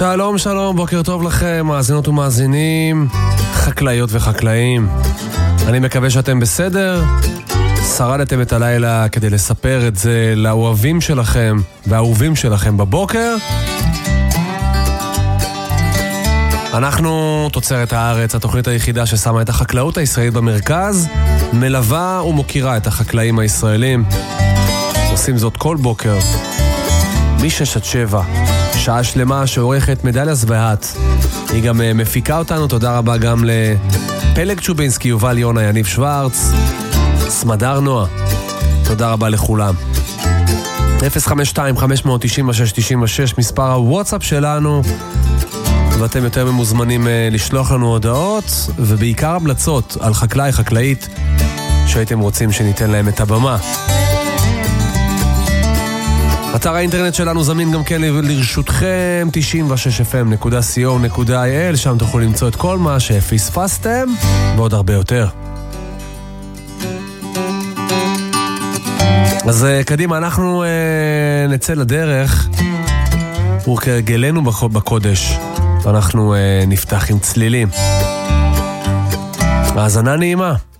שלום, שלום, בוקר טוב לכם, מאזינות ומאזינים, חקלאיות וחקלאים. אני מקווה שאתם בסדר, שרדתם את הלילה כדי לספר את זה לאוהבים שלכם והאהובים שלכם בבוקר. אנחנו תוצרת הארץ, התוכנית היחידה ששמה את החקלאות הישראלית במרכז, מלווה ומוקירה את החקלאים הישראלים. עושים זאת כל בוקר, מ-6-7, שעה שלמה שעורכת מדליה זווהת. היא גם מפיקה אותנו, תודה רבה גם לפלג צ'ובינסקי, יובל יונה, יניב שוורץ, סמדר נועה. תודה רבה לכולם. 052-596-96, מספר הוואטסאפ שלנו, ואתם יותר ממוזמנים לשלוח לנו הודעות, ובעיקר המלצות על חקלאי, חקלאית, שהייתם רוצים שניתן להם את הבמה. אתר האינטרנט שלנו זמין גם כן לרשותכם, 96fm.co.il, שם תוכלו למצוא את כל מה שפספסתם, ועוד הרבה יותר. אז קדימה, אנחנו נצא לדרך, וכרגלנו בקודש, אנחנו נפתח עם צלילים. האזנה נעימה.